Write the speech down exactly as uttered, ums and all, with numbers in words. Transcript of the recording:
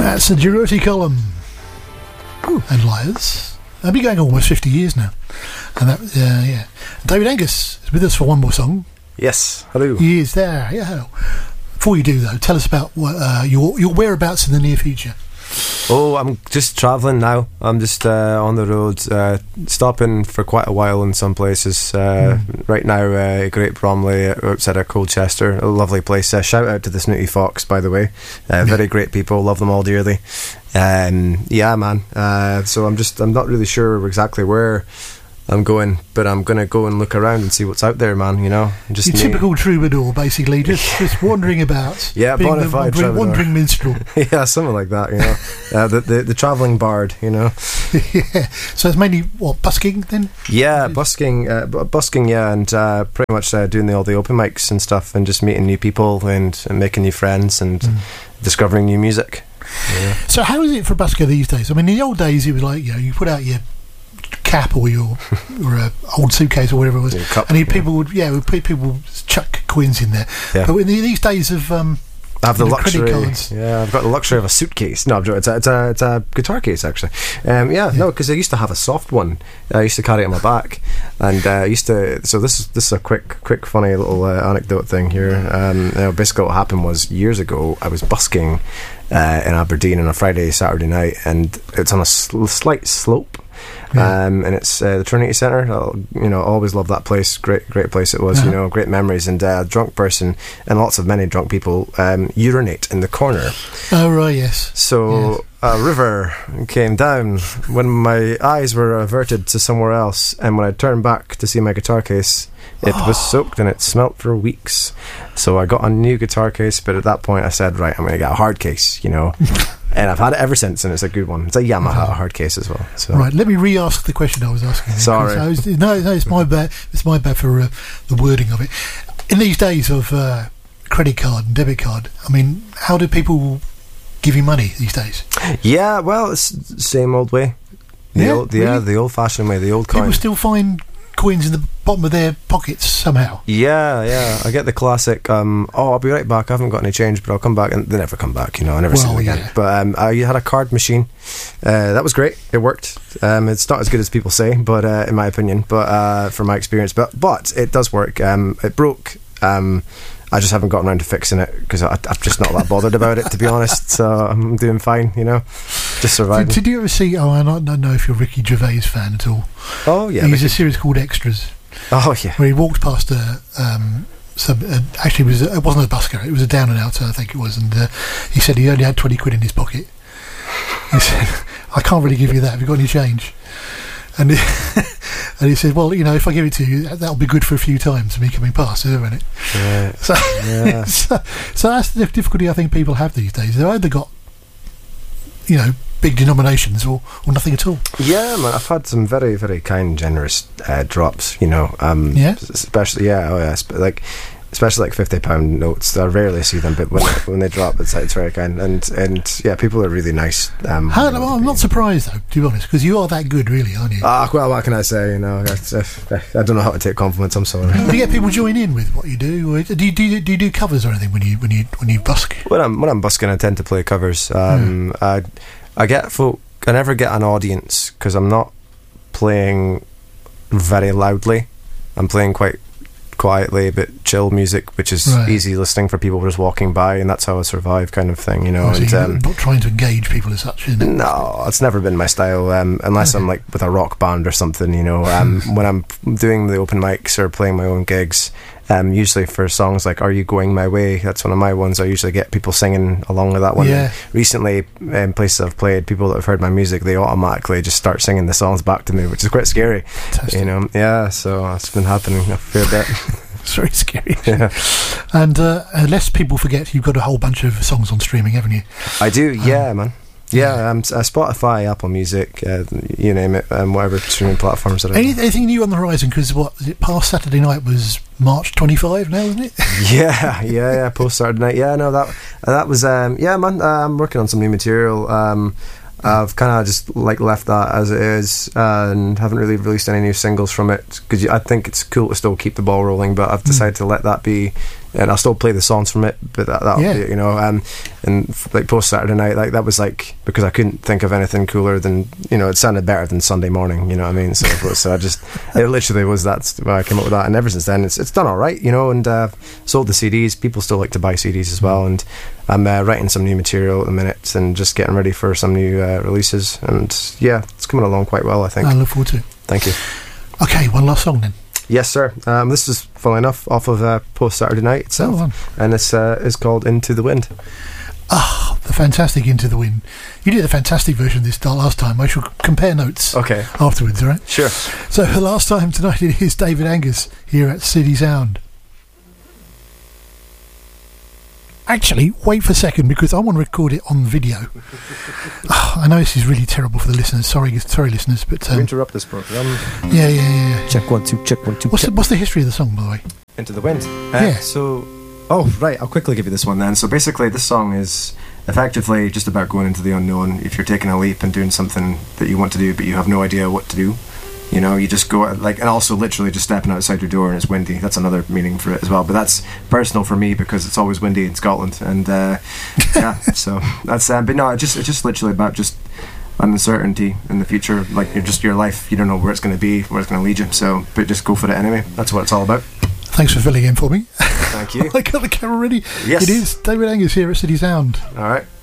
That's the Durutti Column. Ooh, and Liars. They've been going almost fifty years now. And that, uh, yeah. David Angus is with us for one more song. Yes, hello. He is there, yeah. Hello. Before you do, though, tell us about uh, your your whereabouts in the near future. Oh, I'm just travelling now. I'm just uh, on the road, uh, stopping for quite a while in some places. Uh, mm. Right now, uh, Great Bromley, outside of Colchester, a lovely place. Uh, shout out to the Snooty Fox, by the way. Uh, very great people, love them all dearly. Um, yeah, man. Uh, so I'm just, I'm not really sure exactly where I'm going, but I'm going to go and look around and see what's out there, man, you know. Just Your typical troubadour, basically, just just wandering about. Yeah, bona fide wandering, wandering minstrel. Yeah, something like that, you know. uh, the, the the travelling bard, you know. Yeah, so it's mainly, what, busking then? Yeah, busking, uh, b- busking, yeah, and uh, pretty much uh, doing the, all the open mics and stuff, and just meeting new people and, and making new friends and mm. discovering new music. Yeah. So how is it for a busker these days? I mean, in the old days, it was like, you know, you put out your cap or your or a old suitcase or whatever it was, cup, and he, yeah. people would yeah would people would chuck coins in there. Yeah. But in the, these days of um, I have the luxury. Cards. Yeah, I've got the luxury of a suitcase. No, it's a, it's a, it's a guitar case actually. Um, yeah, yeah, no, because I used to have a soft one. I used to carry it on my back, and uh, I used to. So this is this is a quick, quick, funny little uh, anecdote thing here. Um, you know, basically, what happened was years ago, I was busking uh, in Aberdeen on a Friday, Saturday night, and it's on a sl- slight slope. Yeah. Um, and it's uh, the Trinity Centre. I'll, you know, always loved that place. Great, great place it was. Uh-huh. You know, great memories. And uh, a drunk person and lots of many drunk people um, urinate in the corner. Oh right, yes. So yes. a river came down when my eyes were averted to somewhere else, and when I turned back to see my guitar case, it oh. was soaked and it smelt for weeks. So I got a new guitar case, but at that point I said, right, I'm going to get a hard case. You know. And I've had it ever since, and it's a good one. It's a Yamaha hard case as well. So. Right, let me re-ask the question I was asking. Sorry. I was, no, no, it's my bad. It's my bad for uh, the wording of it. In these days of uh, credit card and debit card, I mean, how do people give you money these days? Yeah, well, it's the same old way. The yeah, old, really? yeah, the old-fashioned way, the old coin. People still find coins in the bottom of their pockets somehow. Yeah, yeah. I get the classic, um, oh, I'll be right back, I haven't got any change, but I'll come back. And they never come back, you know, I never well, see them again. Yeah. But um, I had a card machine. Uh, that was great. It worked. Um, it's not as good as people say, but uh, in my opinion, but uh, from my experience. But but it does work. Um, it broke. Um, I just haven't gotten around to fixing it because I'm just not that bothered about it, to be honest. So I'm doing fine, you know, just surviving. Did, did you ever see? Oh, I don't, don't know if you're a Ricky Gervais fan at all. Oh yeah, he's Ricky. a series called Extras. Oh yeah, where he walked past a um, sub. Uh, actually, it was a, it wasn't a busker. It was a down and outer, I think it was. And uh, he said he only had twenty quid in his pocket. He said, "I can't really give you that. Have you got any change?" And he, and he said, "Well, you know, if I give it to you, that'll be good for a few times me coming past, isn't it?" Yeah. So, yeah. so, so that's the difficulty I think people have these days. They've either got, you know, big denominations or, or nothing at all. Yeah, man, I've had some very, very kind, generous uh, drops, you know. Um, yeah? Especially, yeah, oh yeah, sp- like, especially like fifty pound notes. I rarely see them, but when they, when they drop, it's, it's very kind. And, and yeah, people are really nice. Um, How, well, I'm not surprised, though, to be honest, because you are that good, really, aren't you? Ah, well, what can I say, you know, I, I don't know how to take compliments, I'm sorry. Do you get people join in with what you do? Or do you do, you, do, you do covers or anything when you when you, when you busk? When I'm, when I'm busking, I tend to play covers. Um, mm. I, I get folk, I never get an audience because I'm not playing very loudly. I'm playing quite quietly, but chill music, which is right. easy listening for people just walking by, and that's how I survive, kind of thing, you know. Oh, so and, you're um, not trying to engage people as such, isn't it? No, it's never been my style, um, unless okay. I'm like with a rock band or something, you know. Um, when I'm doing the open mics or playing my own gigs, um, usually for songs like "Are You Going My Way," that's one of my ones. I usually get people singing along with that one. Yeah. Recently, in places I've played, people that have heard my music, they automatically just start singing the songs back to me, which is quite scary. Fantastic. You know, yeah. So that's been happening a fair bit. It's very scary. Yeah. And uh, unless people forget, you've got a whole bunch of songs on streaming, haven't you? I do, yeah, um, man. Yeah, yeah. Um, uh, Spotify, Apple Music, uh, you name it, um, whatever streaming platforms that are. Any, anything new on the horizon? Because what is it? Past Saturday night was March twenty-fifth now, isn't it? yeah, yeah, yeah. Post Saturday night. Yeah, no, that uh, that was. Um, yeah, man. Uh, I'm working on some new material. Um, I've kind of just like left that as it is uh, and haven't really released any new singles from it because I think it's cool to still keep the ball rolling, but I've decided mm. to let that be and I'll still play the songs from it, but that, that'll Yeah. be it, you know. Um, and f- like post Saturday Night, like that was like because I couldn't think of anything cooler than, you know, it sounded better than Sunday Morning, you know what I mean? So, so I just it literally was that's why I came up with that, and ever since then it's it's done all right, you know. And uh, sold the C Ds. People still like to buy C Ds as well, and I'm uh, writing some new material at the minute and just getting ready for some new uh, releases. And yeah, it's coming along quite well, I think. I look forward to it. Thank you. Okay, one last song then. Yes, sir. Um, this is, funnily enough, off of uh, Post Saturday Night itself, Oh, on. and it's uh, is called Into the Wind. Ah, the fantastic Into the Wind. You did a fantastic version of this last time. I shall compare notes Okay. afterwards, all right? Sure. So the last time tonight it is David Angus here at City Sound. Actually, wait for a second because I want to record it on video. Oh, I know this is really terrible for the listeners. Sorry, sorry, listeners, but um, interrupt this program. yeah, yeah, yeah. yeah. Check one, two, check one, two. What's check. the, what's the history of the song, by the way? Into the Wind. Uh, Yeah. So, oh right, I'll quickly give you this one then. So basically, this song is effectively just about going into the unknown. If you're taking a leap and doing something that you want to do, but you have no idea what to do. You know, you just go like, and also literally just stepping outside your door and it's windy. That's another meaning for it as well. But that's personal for me because it's always windy in Scotland, and uh, yeah. So that's. Uh, but no, it just it's just literally about just an uncertainty in the future. Like you're just your life, you don't know where it's going to be, where it's going to lead you. So, but just go for it anyway. That's what it's all about. Thanks for filling in for me. Thank you. I got the camera ready. Yes. It is David Angus here at City Sound. All right.